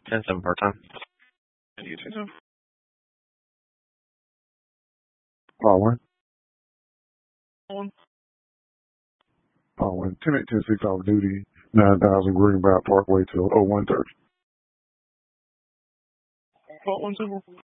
10-7 part-time. And you 10-7. Following. On. Following. 10-8-10-6 off duty. 9,000 Greenback Parkway till 0130. What 1-2?